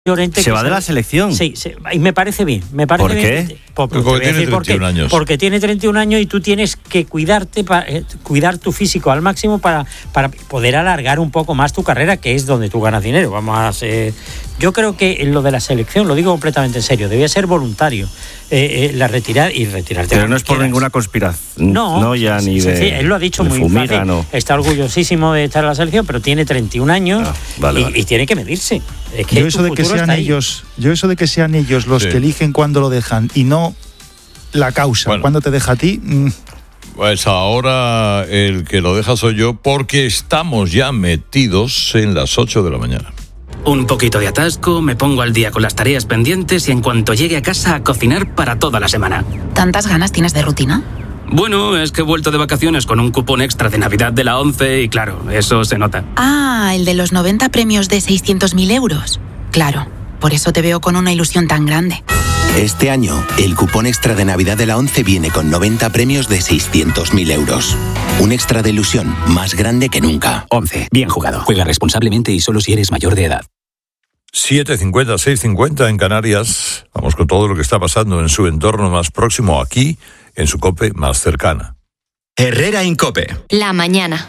Llorente, ¿Se va de la selección? Sí, y me parece bien. ¿Por qué? Porque tiene 31 años. Porque tiene 31 años y tú tienes que cuidarte, cuidar tu físico al máximo para poder alargar un poco más tu carrera, que es donde tú ganas dinero. Yo creo que lo de la selección, lo digo completamente en serio, debía ser voluntario. La retirarte. Pero no es por ninguna conspiración. No, ya ni sí, de. Sí, él lo ha dicho muy fácil. No. Está orgullosísimo de estar en la selección, pero tiene 31 años y tiene que medirse. Es que yo eso de que sean ellos los que eligen cuándo lo dejan y no la causa, cuándo te deja a ti. Pues ahora el que lo deja soy yo, porque estamos ya metidos en las 8 de la mañana. Un poquito de atasco, me pongo al día con las tareas pendientes y en cuanto llegue a casa a cocinar para toda la semana. ¿Tantas ganas tienes de rutina? Bueno, es que he vuelto de vacaciones con un cupón extra de Navidad de la ONCE y claro, eso se nota. Ah, el de los 90 premios de 600.000 euros. Claro, por eso te veo con una ilusión tan grande. Este año, el cupón extra de Navidad de la ONCE viene con 90 premios de 600.000 euros. Un extra de ilusión más grande que nunca. ONCE, bien jugado. Juega responsablemente y solo si eres mayor de edad. 7:50, 6:50 en Canarias. Vamos con todo lo que está pasando en su entorno más próximo, aquí, en su COPE más cercana. Herrera Incope. La mañana.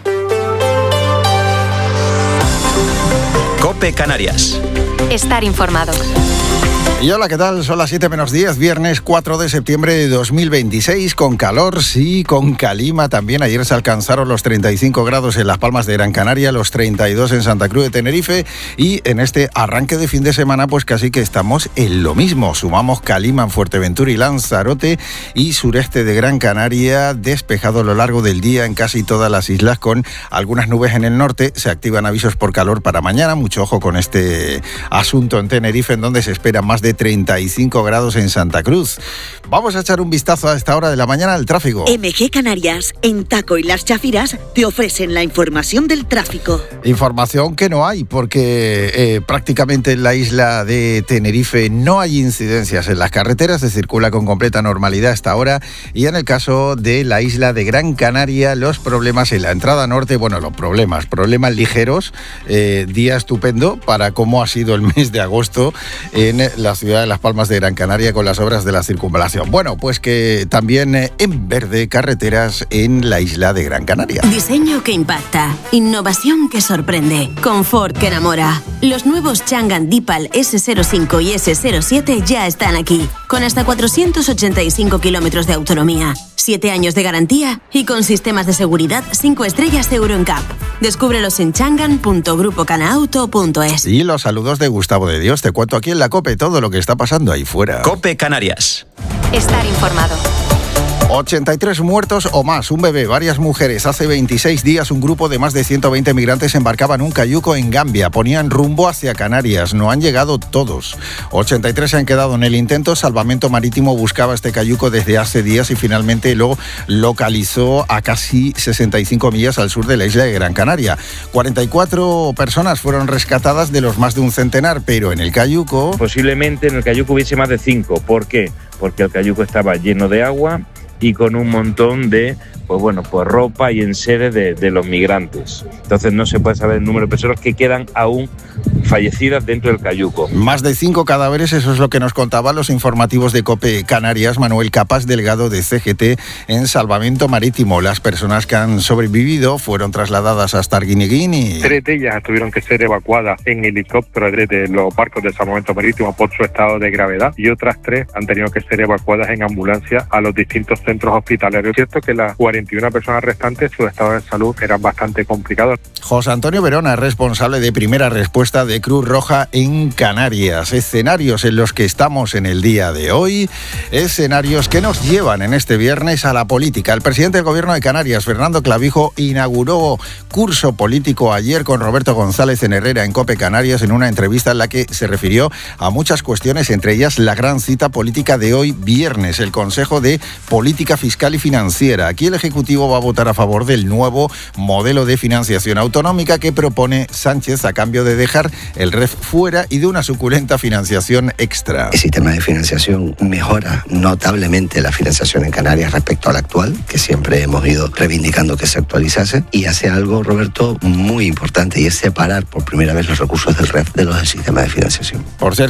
COPE Canarias. Estar informado. Y hola, ¿qué tal? Son las 7:10, viernes 4 de septiembre de 2026, con calor, sí, con calima también. Ayer se alcanzaron los 35 grados en Las Palmas de Gran Canaria, los 32 en Santa Cruz de Tenerife, y en este arranque de fin de semana pues casi que estamos en lo mismo. Sumamos calima en Fuerteventura y Lanzarote, y sureste de Gran Canaria despejado a lo largo del día en casi todas las islas, con algunas nubes en el norte. Se activan avisos por calor para mañana. Mucho ojo con este asunto en Tenerife, en donde se espera más de 35 grados en Santa Cruz. Vamos a echar un vistazo a esta hora de la mañana al tráfico. MG Canarias, en Taco y Las Chafiras, te ofrecen la información del tráfico. Información que no hay, porque prácticamente en la isla de Tenerife no hay incidencias en las carreteras, se circula con completa normalidad hasta ahora, y en el caso de la isla de Gran Canaria, los problemas en la entrada norte, problemas ligeros, día estupendo para cómo ha sido el mes de agosto en la ciudad de Las Palmas de Gran Canaria con las obras de la circunvalación. Bueno, pues que también en verde carreteras en la isla de Gran Canaria. Diseño que impacta, innovación que sorprende, confort que enamora. Los nuevos Changan Deepal S05 y S07 ya están aquí, con hasta 485 kilómetros de autonomía, 7 años de garantía y con sistemas de seguridad 5 estrellas Euro NCAP. Descúbrelos en changan.grupocanauto.es. Y los saludos de Gustavo de Dios. Te cuento aquí en la COPE todo lo que está pasando ahí fuera. COPE Canarias. Estar informado. 83 muertos o más, un bebé, varias mujeres. Hace 26 días un grupo de más de 120 migrantes embarcaba en un cayuco en Gambia. Ponían rumbo hacia Canarias. No han llegado todos. 83 se han quedado en el intento. Salvamento Marítimo buscaba este cayuco desde hace días y finalmente lo localizó a casi 65 millas al sur de la isla de Gran Canaria. 44 personas fueron rescatadas de los más de un centenar, pero en el cayuco... Posiblemente en el cayuco hubiese más de 5. ¿Por qué? Porque el cayuco estaba lleno de agua y con un montón de ropa y enseres de los migrantes. Entonces no se puede saber el número de personas que quedan aún fallecidas dentro del cayuco. Más de 5 cadáveres, eso es lo que nos contaban los informativos de COPE Canarias, Manuel Capas, delegado de CGT en Salvamento Marítimo. Las personas que han sobrevivido fueron trasladadas hasta Arguineguín y... 3 de ellas tuvieron que ser evacuadas en helicóptero desde los barcos de Salvamento Marítimo por su estado de gravedad, y otras 3 han tenido que ser evacuadas en ambulancia a los distintos centros hospitalarios. Es cierto que las 41 personas restantes, su estado de salud era bastante complicado. José Antonio Verona, responsable de primera respuesta de Cruz Roja en Canarias. Escenarios en los que estamos en el día de hoy, escenarios que nos llevan en este viernes a la política. El presidente del Gobierno de Canarias, Fernando Clavijo, inauguró curso político ayer con Roberto González en Herrera en COPE Canarias, en una entrevista en la que se refirió a muchas cuestiones, entre ellas la gran cita política de hoy viernes, el Consejo de Política Fiscal y Financiera. Aquí el Ejecutivo va a votar a favor del nuevo modelo de financiación autonómica que propone Sánchez a cambio de dejar el REF fuera y de una suculenta financiación extra. El sistema de financiación mejora notablemente la financiación en Canarias respecto a la actual, que siempre hemos ido reivindicando que se actualizase, y hace algo, Roberto, muy importante, y es separar por primera vez los recursos del REF de los del sistema de financiación. Por cierto,